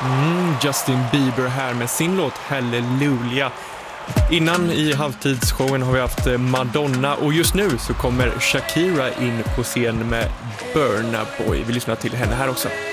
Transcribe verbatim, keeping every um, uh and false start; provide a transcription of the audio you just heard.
Mm, Justin Bieber här med sin låt Hallelujah. Innan i halvtidsshowen har vi haft Madonna och just nu så kommer Shakira in på scen med Burna Boy. Vi lyssnar till henne här också.